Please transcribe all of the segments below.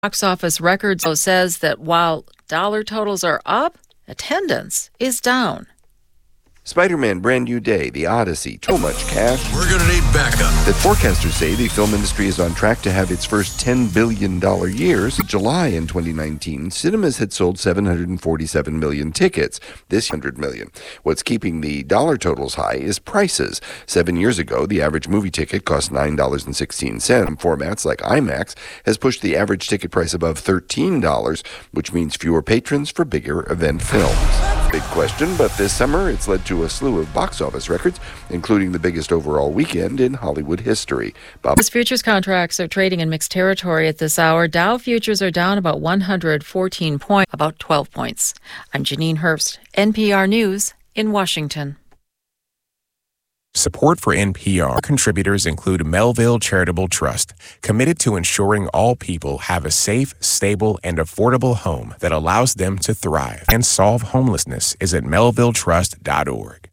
Box office records says that while dollar totals are up, attendance is down. Spider-Man Brand New Day, The Odyssey, so much cash. We're going to need backup. That forecasters say the film industry is on track to have its first $10 billion years. In July in 2019, cinemas had sold 747 million tickets. This 100 million. What's keeping the dollar totals high is prices. 7 years ago, the average movie ticket cost $9.16. Formats like IMAX has pushed the average ticket price above $13, which means fewer patrons for bigger event films. Big question, but this summer it's led to a slew of box office records, including the biggest overall weekend in Hollywood history. As futures contracts are trading in mixed territory at this hour, Dow futures are down about 114 points, about 12 points. I'm Janine Herbst, NPR News in Washington. Support for NPR contributors include Melville Charitable Trust, committed to ensuring all people have a safe, stable, and affordable home that allows them to thrive. And solve homelessness is at melvilletrust.org.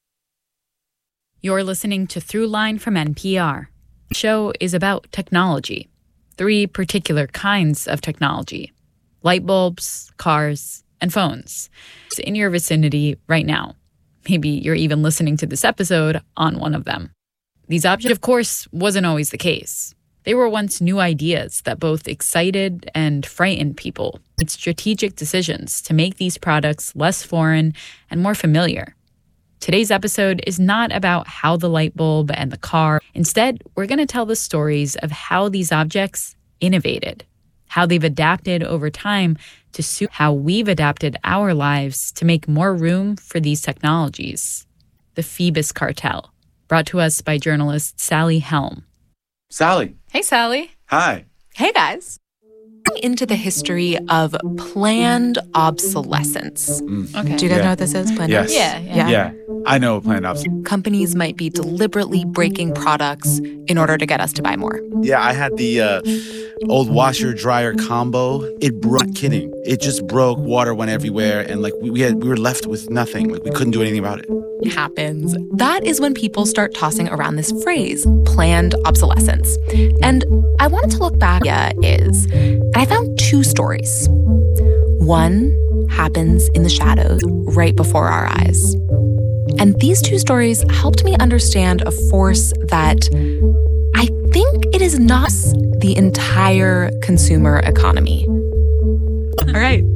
You're listening to Throughline from NPR. The show is about technology. 3 particular kinds of technology: light bulbs, cars, and phones. It's in your vicinity right now. Maybe you're even listening to this episode on one of them. These objects, of course, wasn't always the case. They were once new ideas that both excited and frightened people. It's strategic decisions to make these products less foreign and more familiar. Today's episode is not about how the light bulb and the car. Instead, we're going to tell the stories of how these objects innovated, how they've adapted over time to suit how we've adapted our lives to make more room for these technologies. The Phoebus Cartel, brought to us by journalist Sally Helm. Sally. Hey, Sally. Hi. Hey, guys. Into the history of planned obsolescence. Okay. Do you guys know what this is? Planned Yes. Yeah. I know planned obsolescence. Companies might be deliberately breaking products in order to get us to buy more. Yeah, I had the old washer-dryer combo. It broke. Not kidding. It just broke. Water went everywhere, and we were left with nothing. We couldn't do anything about it. It happens. That is when people start tossing around this phrase, planned obsolescence. And I wanted to look back and I found 2 stories. One happens in the shadows right before our eyes. And these 2 stories helped me understand a force that I think it is not the entire consumer economy. All right,